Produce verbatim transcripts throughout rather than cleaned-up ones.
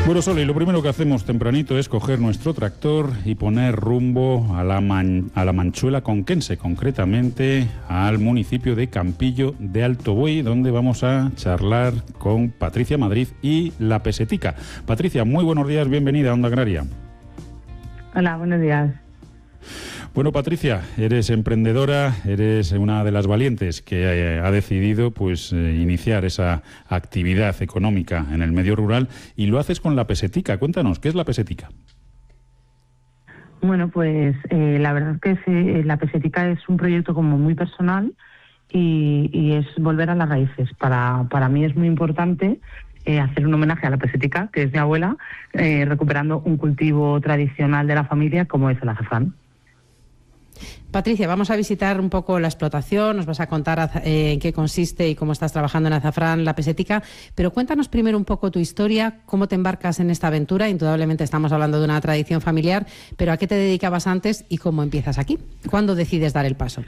Bueno, Sol, y lo primero que hacemos tempranito es coger nuestro tractor y poner rumbo a la, man, a la Manchuela conquense, concretamente al municipio de Campillo de Alto Buey, donde vamos a charlar con Patricia Madrid y La Pesetica. Patricia, muy buenos días, bienvenida a Onda Agraria. Hola, buenos días. Bueno, Patricia, eres emprendedora, eres una de las valientes que eh, ha decidido pues eh, iniciar esa actividad económica en el medio rural y lo haces con La Pesetica. Cuéntanos, ¿qué es La Pesetica? Bueno, pues eh, la verdad es que sí, La Pesetica es un proyecto como muy personal y, y es volver a las raíces. Para, para mí es muy importante eh, hacer un homenaje a La Pesetica, que es mi abuela, eh, recuperando un cultivo tradicional de la familia como es el azafrán. Patricia, vamos a visitar un poco la explotación, nos vas a contar eh, en qué consiste y cómo estás trabajando en azafrán, La Pesetica, pero cuéntanos primero un poco tu historia, cómo te embarcas en esta aventura. Indudablemente estamos hablando de una tradición familiar, pero ¿a qué te dedicabas antes y cómo empiezas aquí? ¿Cuándo decides dar el paso?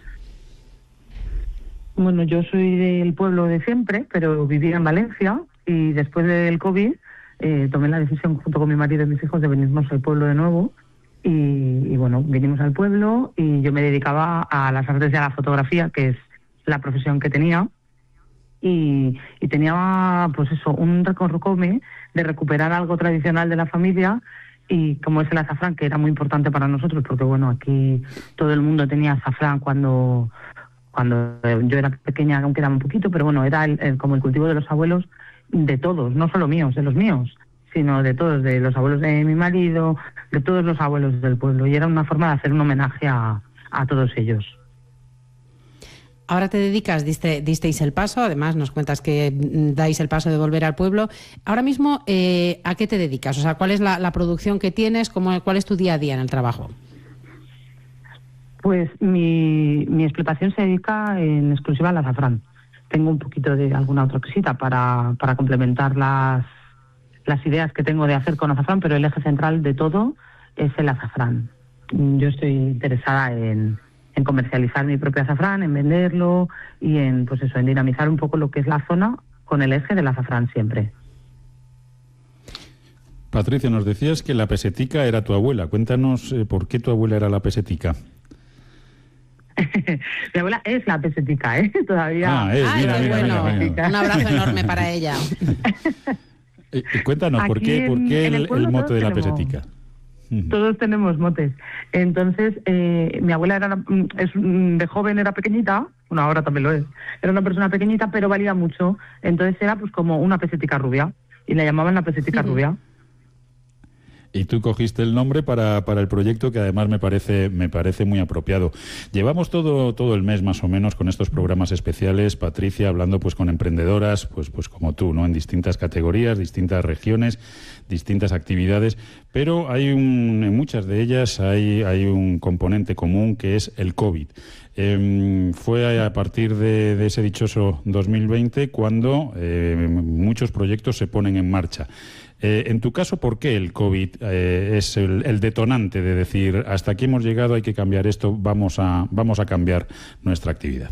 Bueno, yo soy del pueblo de siempre, pero vivía en Valencia y después del COVID eh, tomé la decisión junto con mi marido y mis hijos de venirnos al pueblo de nuevo. Y, y bueno, vinimos al pueblo y yo me dedicaba a las artes y a la fotografía, que es la profesión que tenía. Y, y tenía, pues eso, un recorrocome de recuperar algo tradicional de la familia, y como es el azafrán, que era muy importante para nosotros, porque bueno, aquí todo el mundo tenía azafrán cuando, cuando yo era pequeña, aunque era un poquito, pero bueno, era el, el, como el cultivo de los abuelos, de todos, no solo míos, de los míos, sino de todos, de los abuelos de mi marido, de todos los abuelos del pueblo, y era una forma de hacer un homenaje a, a todos ellos. Ahora te dedicas, diste, disteis el paso, además nos cuentas que dais el paso de volver al pueblo. Ahora mismo, eh, ¿a qué te dedicas? O sea, ¿cuál es la, la producción que tienes? ¿Cómo, ¿Cuál es tu día a día en el trabajo? Pues mi, mi explotación se dedica en exclusiva al azafrán. Tengo un poquito de alguna otra cosita para, para complementar las... las ideas que tengo de hacer con azafrán, pero el eje central de todo es el azafrán. Yo estoy interesada en, en comercializar mi propio azafrán, en venderlo y en, pues eso, en dinamizar un poco lo que es la zona con el eje del azafrán siempre. Patricia, nos decías que La Pesetica era tu abuela. Cuéntanos eh, por qué tu abuela era La Pesetica. Mi abuela es La Pesetica, ¿eh? Todavía. Ah, es, mira, Ay, mira, bueno, mira, mira. Un abrazo enorme para ella. Eh, cuéntanos, ¿por qué, por qué el, el, el mote de La Pesetica? Todos tenemos motes. Entonces, eh, mi abuela era es, de joven era pequeñita, bueno, ahora también lo es, era una persona pequeñita, pero valía mucho. Entonces era pues como una pesetica rubia, y la llamaban La Pesetica rubia. Y tú cogiste el nombre para, para el proyecto, que además me parece me parece muy apropiado. Llevamos todo todo el mes más o menos con estos programas especiales, Patricia, hablando pues con emprendedoras, pues pues como tú, ¿no? En distintas categorías, distintas regiones, distintas actividades, pero hay un, en muchas de ellas hay hay un componente común, que es el COVID. Eh, fue a partir de, de ese dichoso dos mil veinte cuando eh, muchos proyectos se ponen en marcha. Eh, en tu caso, ¿por qué el COVID eh, es el, el detonante de decir hasta aquí hemos llegado, hay que cambiar esto, vamos a, vamos a cambiar nuestra actividad?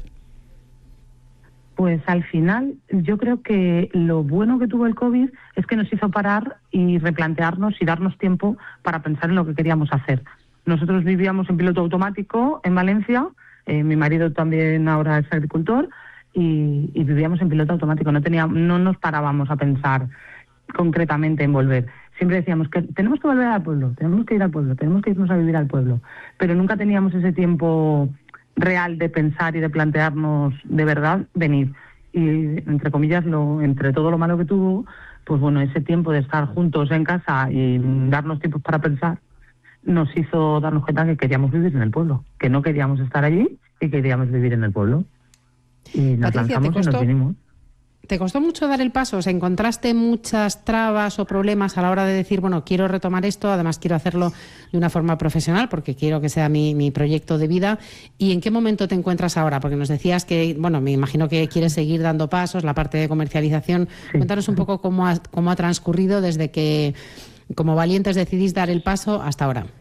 Pues al final yo creo que lo bueno que tuvo el COVID es que nos hizo parar y replantearnos y darnos tiempo para pensar en lo que queríamos hacer. Nosotros vivíamos en piloto automático en Valencia, eh, mi marido también ahora es agricultor, y, y vivíamos en piloto automático, no, teníamos, no nos parábamos a pensar concretamente en volver. Siempre decíamos que tenemos que volver al pueblo, tenemos que ir al pueblo, tenemos que irnos a vivir al pueblo, pero nunca teníamos ese tiempo real de pensar y de plantearnos de verdad venir. Y entre comillas, lo, entre todo lo malo que tuvo, pues bueno, ese tiempo de estar juntos en casa y darnos tiempos para pensar, nos hizo darnos cuenta que queríamos vivir en el pueblo, que no queríamos estar allí y queríamos vivir en el pueblo. Y nos Patricia, lanzamos y nos vinimos. ¿Te costó mucho dar el paso? O sea, ¿encontraste muchas trabas o problemas a la hora de decir, bueno, quiero retomar esto, además quiero hacerlo de una forma profesional porque quiero que sea mi, mi proyecto de vida? ¿Y en qué momento te encuentras ahora? Porque nos decías que, bueno, me imagino que quieres seguir dando pasos, la parte de comercialización. Sí. Cuéntanos un poco cómo ha, cómo ha transcurrido desde que, como valientes, decidís dar el paso hasta ahora.